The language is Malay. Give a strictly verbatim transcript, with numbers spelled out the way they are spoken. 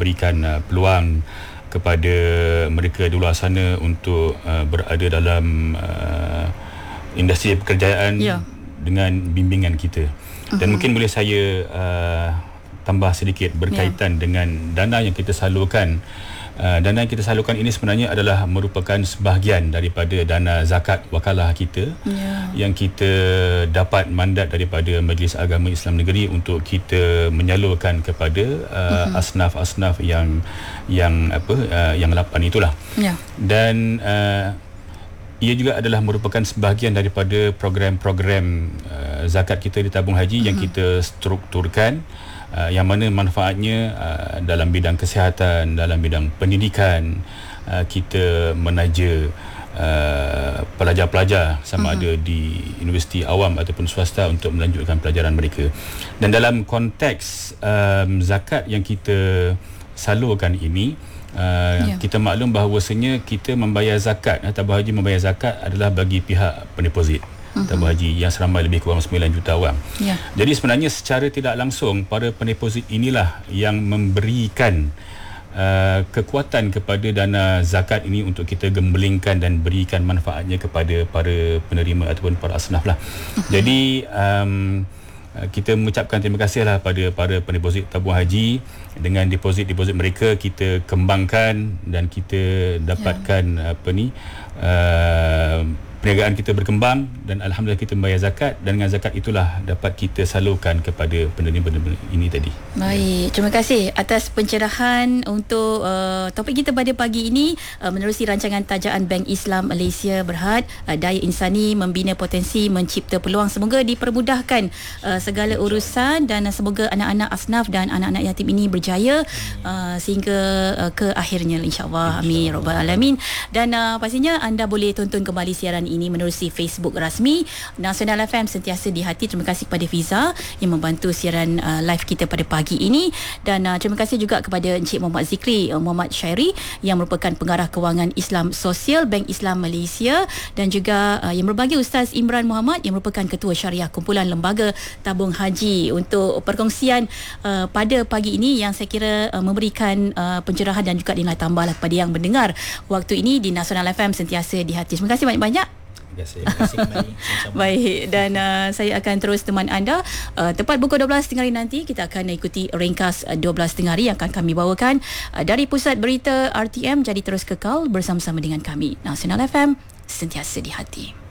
memberikan uh, peluang kepada mereka di luar sana untuk uh, berada dalam uh, industri pekerjaan yeah. dengan bimbingan kita. Dan uh-huh. mungkin boleh saya uh, tambah sedikit berkaitan yeah. dengan dana yang kita salurkan. Uh, dana yang kita salurkan ini sebenarnya adalah merupakan sebahagian daripada dana zakat wakalah kita yeah. yang kita dapat mandat daripada Majlis Agama Islam Negeri untuk kita menyalurkan kepada uh, uh-huh. asnaf-asnaf yang yang apa uh, yang lapan itulah. Yeah. Dan uh, ia juga adalah merupakan sebahagian daripada program-program uh, zakat kita di tabung haji uh-huh. yang kita strukturkan. Uh, yang mana manfaatnya uh, dalam bidang kesihatan, dalam bidang pendidikan, uh, kita menaja uh, pelajar-pelajar sama uh-huh. ada di universiti awam ataupun swasta untuk melanjutkan pelajaran mereka. Dan dalam konteks um, zakat yang kita salurkan ini, uh, yeah. kita maklum bahawasanya kita membayar zakat, tabung haji membayar zakat adalah bagi pihak pendeposit tabung haji yang seramai lebih kurang sembilan juta orang. Yeah. Jadi sebenarnya secara tidak langsung para pendeposit inilah yang memberikan uh, kekuatan kepada dana zakat ini untuk kita gembelingkan dan berikan manfaatnya kepada para penerima ataupun para asnaf lah. Uh-huh. Jadi um, kita mengucapkan terima kasihlah pada para pendeposit tabung haji. Dengan deposit-deposit mereka kita kembangkan dan kita dapatkan yeah. apa ni uh, perniagaan kita berkembang dan alhamdulillah kita membayar zakat, dan dengan zakat itulah dapat kita salurkan kepada penerima-penerima ini tadi. Baik, terima kasih atas pencerahan untuk uh, topik kita pada pagi ini, uh, menerusi rancangan tajaan Bank Islam Malaysia Berhad, uh, daya insani membina potensi mencipta peluang. Semoga dipermudahkan uh, segala urusan dan uh, semoga anak-anak asnaf dan anak-anak yatim ini berjaya uh, sehingga uh, ke akhirnya insya-Allah. Amin rabbal alamin. Dan uh, pastinya anda boleh tonton kembali siaran ini menerusi Facebook rasmi Nasional F M Sentiasa di Hati. Terima kasih kepada Fiza yang membantu siaran uh, live kita pada pagi ini, dan uh, terima kasih juga kepada Encik Muhammad Zikri uh, Muhammad Syairi yang merupakan pengarah kewangan Islam Sosial Bank Islam Malaysia, dan juga uh, yang berbagi Ustaz Imran Muhammad yang merupakan Ketua Syariah Kumpulan Lembaga Tabung Haji untuk perkongsian uh, pada pagi ini yang saya kira uh, memberikan uh, pencerahan dan juga nilai tambahlah kepada yang mendengar waktu ini di Nasional F M Sentiasa di Hati. Terima kasih banyak-banyak. Terima kasih kembali. Baik, dan uh, saya akan terus teman anda uh, tepat pukul dua belas tiga puluh nanti kita akan ikuti ringkas uh, dua belas tiga puluh yang akan kami bawakan uh, dari Pusat Berita R T M. Jadi terus kekal bersama-sama dengan kami Nasional F M Sentiasa di Hati.